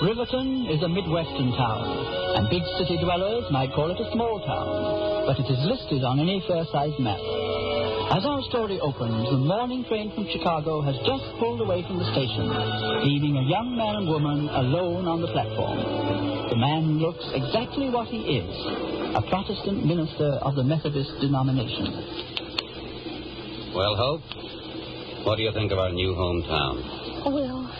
Riverton is a Midwestern town, and big city dwellers might call it a small town, but it is listed on any fair-sized map. As our story opens, the morning train from Chicago has just pulled away from the station, leaving a young man and woman alone on the platform. The man looks exactly what he is, a Protestant minister of the Methodist denomination. Well, Hope, what do you think of our new hometown? Well,